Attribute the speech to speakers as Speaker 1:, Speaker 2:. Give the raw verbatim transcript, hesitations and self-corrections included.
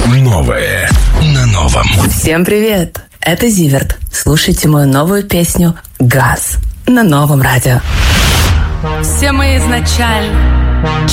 Speaker 1: Новое на новом.
Speaker 2: Всем привет! Это Зиверт. Слушайте мою новую песню «Газ» на новом радио.
Speaker 3: Все мы изначально